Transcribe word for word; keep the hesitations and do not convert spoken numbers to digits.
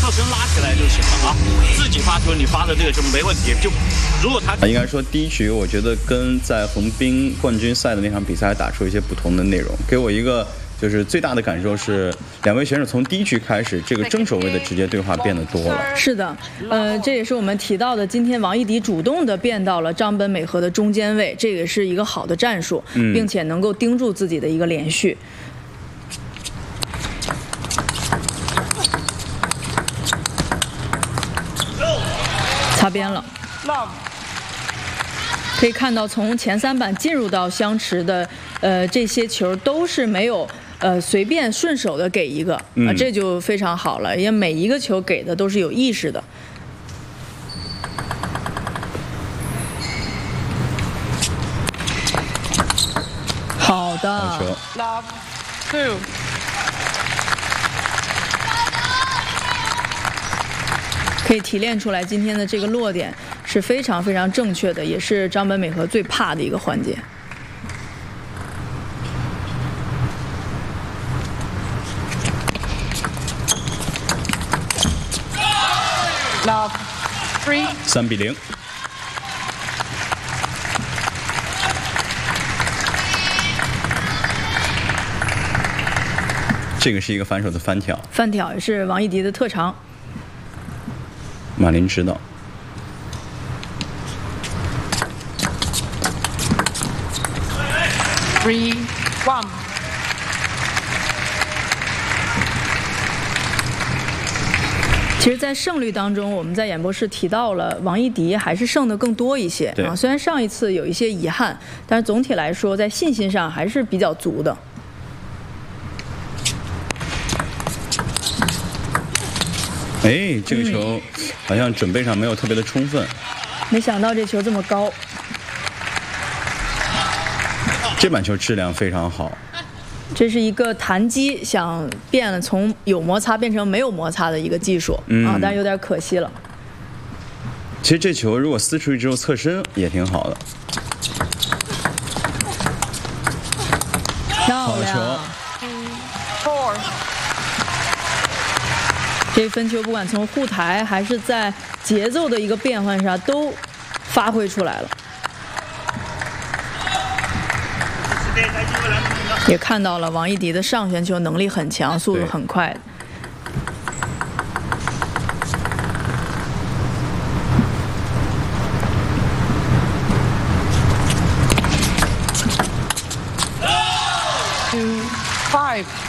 跳绳拉起来就行了啊，自己发球你发的这个就没问题。就如果他应该说第一局，我觉得跟在横滨冠军赛的那场比赛打出一些不同的内容，给我一个就是最大的感受是，两位选手从第一局开始，这个争守位的直接对话变得多了。 是的，呃，这也是我们提到的，今天王艺迪主动的变到了张本美和的中间位，这个是一个好的战术， 嗯、 并且能够盯住自己的一个连续。擦边了。可以看到，从前三板进入到相持的，呃，这些球都是没有呃随便顺手的给一个啊、呃，这就非常好了，因为每一个球给的都是有意识的。好的。 好球。 Love two。 可以提炼出来，今天的这个落点是非常非常正确的，也是张本美和最怕的一个环节。 Love three。 三比零。这个是一个反手的翻挑。 翻挑也是王艺迪的特长。 马林知道。 Three one。 其实，在胜率当中，我们在演播室提到了王艺迪还是胜的更多一些啊。虽然上一次有一些遗憾，但是总体来说，在信心上还是比较足的。 哎，这个球好像准备上没有特别的充分。 没想到这球这么高。 这板球质量非常好。 这是一个弹击想变了，从有摩擦变成没有摩擦的一个技术、嗯、啊，但是有点可惜了。 其实这球如果撕出去之后侧身也挺好的。 漂亮。 Four。 这分球不管从护台还是在节奏的一个变换上都发挥出来了，也看到了王艺迪的上旋球能力很强，速度很快。 Two five。